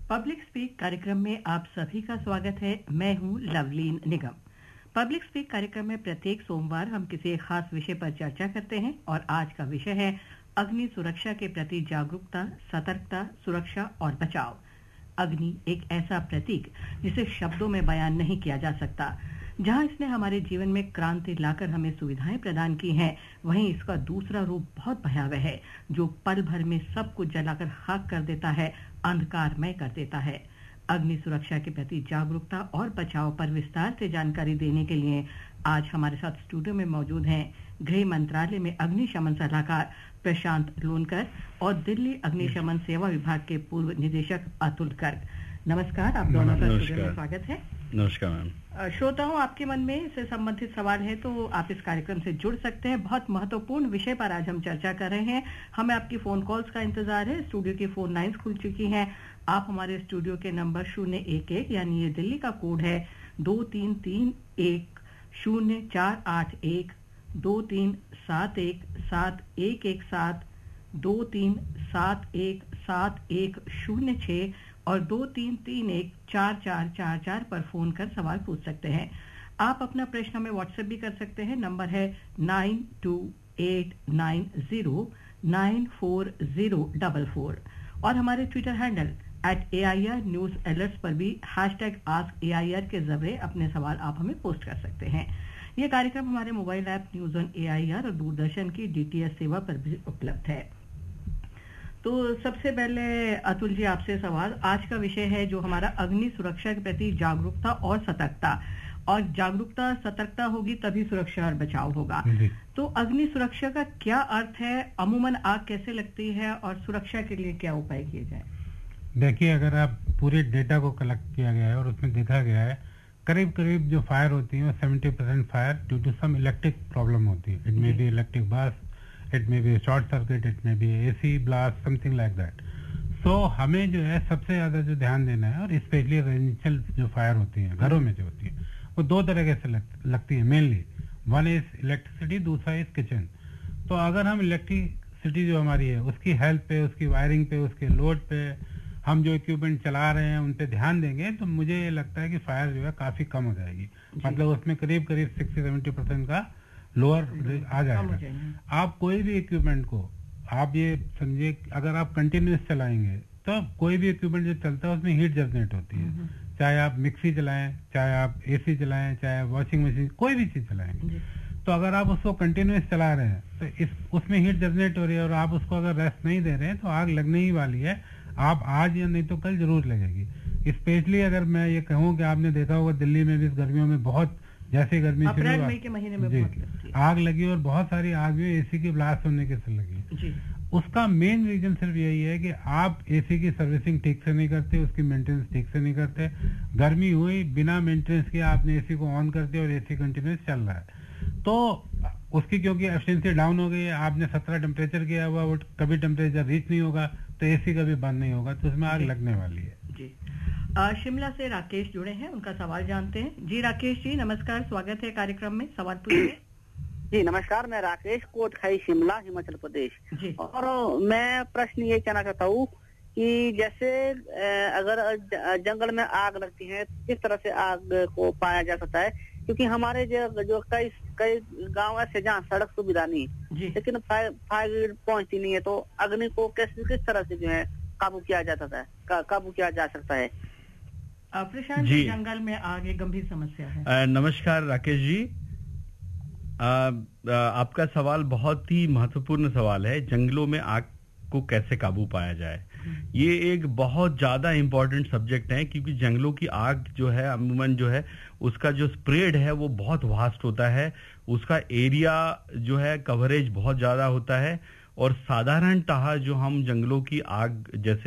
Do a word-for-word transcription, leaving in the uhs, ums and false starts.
Public speak कार्यक्रम में आप सभी का स्वागत है। मैं हूं लवलीन निगम। पब्लिक स्पीक कार्यक्रम में प्रत्येक सोमवार हम किसी एक खास विषय पर चर्चा करते हैं और आज का विषय है अग्नि सुरक्षा के प्रति जागरूकता, सतर्कता, सुरक्षा और बचाव। अग्नि एक ऐसा प्रतीक जिसे शब्दों में बयान नहीं किया जा सकता। जहां इसने हमारे जीवन में क्रांति लाकर हमें सुविधाएं प्रदान की हैं, वहीं इसका दूसरा रूप बहुत भयावह है, जो पल भर में सब कुछ जलाकर खाक कर देता है, अंधकारमय कर देता है। अग्नि सुरक्षा के प्रति जागरूकता और बचाव पर विस्तार से जानकारी देने के लिए आज हमारे साथ स्टूडियो में मौजूद हैं गृह मंत्रालय में अग्निशमन सलाहकार प्रशांत लोनकर और दिल्ली अग्निशमन सेवा विभाग के पूर्व निदेशक अतुल गर्ग। नमस्कार, आप दोनों का स्टूडियो में स्वागत है। नमस्कार मैम। श्रोताओं, आपके मन में इससे संबंधित सवाल है तो आप इस कार्यक्रम से जुड़ सकते हैं। बहुत महत्वपूर्ण विषय पर आज हम चर्चा कर रहे हैं। हमें आपकी फोन कॉल्स का इंतजार है। स्टूडियो की फोन लाइंस खुल चुकी हैं। आप हमारे स्टूडियो के नंबर शून्य एक एक यानी ये दिल्ली का कोड है दो तीन तीन एक शून्य चार आठ एक, दो तीन सात एक सात एक एक सात, दो तीन सात एक सात एक शून्य छः और दो तीन तीन एक चार चार चार चार पर फोन कर सवाल पूछ सकते हैं। आप अपना प्रश्न हमें व्हाट्सएप भी कर सकते हैं। नंबर है nine to eight nine zero nine four zero double four और हमारे Twitter handle at A I R news alerts पर भी hashtag ask A I R के जरिए अपने सवाल आप हमें पोस्ट कर सकते हैं। ये कार्यक्रम हमारे mobile app news on A I R और दूरदर्शन की डी टी एच सेवा पर भी उपलब्ध है। तो सबसे पहले अतुल जी, आपसे सवाल। आज का विषय है जो हमारा अग्नि सुरक्षा के प्रति जागरूकता और सतर्कता, और जागरूकता सतर्कता होगी तभी सुरक्षा और बचाव होगा। तो अग्नि सुरक्षा का क्या अर्थ है, अमूमन आग कैसे लगती है और सुरक्षा के लिए क्या उपाय किए जाए? देखिए, अगर आप पूरे डेटा को कलेक्ट किया गया है और उसमें देखा गया है करीब करीब जो फायर होती है वो seventy percent fire due to some electric problem होती है। It may be electric burst, it may be a short circuit, it may be A C blast, something like that. So हमें जो है सबसे ज्यादा जो ध्यान देना है, और स्पेशली रेजिडेंशियल जो फायर होती है घरों में जो होती है वो दो तरह से लग, लगती है मेनली। वन इज इलेक्ट्रिसिटी, दूसरा इज किचन। तो अगर हम इलेक्ट्रिसिटी जो हमारी है उसकी हेल्थ पे, उसकी वायरिंग पे, उसके लोड पे, हम जो इक्विपमेंट चला रहे हैं उन पे ध्यान देंगे तो मुझे ये लगता है कि फायर जो है काफी कम हो जाएगी। मतलब उसमें करीब करीब सिक्सटी सेवेंटी परसेंट का लोअर आ जाएगा। आप कोई भी इक्विपमेंट को आप ये समझिए, अगर आप कंटिन्यूस चलाएंगे तो कोई भी इक्विपमेंट जो चलता है उसमें हीट जनरेट होती है। चाहे आप मिक्सी चलाएं, चाहे आप एसी चलाएं, चाहे वॉशिंग मशीन, कोई भी चीज चलाएंगे, तो अगर आप उसको कंटिन्यूस चला रहे हैं तो इस उसमें हीट जनरेट हो रही है और आप उसको अगर रेस्ट नहीं दे रहे हैं तो आग लगने ही वाली है। आप आज या नहीं तो कल जरूर लगेगी। स्पेशली अगर मैं ये कहूँ कि आपने देखा होगा दिल्ली में भी इस गर्मियों में बहुत, जैसे गर्मी अप्रैल मई के महीने में बहुत लगती है, आग लगी और बहुत सारी आग भी एसी की ब्लास्ट होने के से लगी जी। उसका मेन रीजन सिर्फ यही है कि आप एसी की सर्विसिंग ठीक से नहीं करते, उसकी मेंटेनेंस ठीक से नहीं करते। गर्मी हुई, बिना मेंटेनेंस के आपने एसी को ऑन कर दिया और एसी कंटिन्यूस चल रहा है तो उसकी क्योंकि एफिशिएंसी डाउन हो गई है, आपने सत्रह टेम्परेचर किया हुआ, वो कभी टेम्परेचर रीच नहीं होगा तो एसी कभी बंद नहीं होगा, तो उसमें आग लगने वाली है जी। आ, शिमला से राकेश जुड़े हैं, उनका सवाल जानते हैं। जी राकेश जी, नमस्कार, स्वागत है कार्यक्रम में, सवाल पूछिए। जी नमस्कार, मैं राकेश, कोटखाई, शिमला, हिमाचल प्रदेश जी। और मैं प्रश्न ये कहना चाहता हूँ कि जैसे अगर जंगल में आग लगती है किस तरह से आग को पाया जा सकता है, क्योंकि हमारे जो, जो कई कई गांव ऐसे जहाँ सड़क सुविधा नहीं, लेकिन फायर फायर पहुंचती नहीं है, तो अग्नि को किस किस तरह से जो है काबू किया जाता है का, काबू किया जा सकता है? प्रशांत जी, जंगल में आग एक गंभीर समस्या है। आ, नमस्कार राकेश जी, आ, आ, आपका सवाल बहुत ही महत्वपूर्ण सवाल है। जंगलों में आग को कैसे काबू पाया जाए, ये एक बहुत ज्यादा इम्पोर्टेंट सब्जेक्ट है, क्योंकि जंगलों की आग जो है अमूमन जो है उसका जो स्प्रेड है वो बहुत वास्ट होता है, उसका एरिया जो है कवरेज बहुत ज्यादा होता है, और साधारणतः जो हम जंगलों की आग जैसे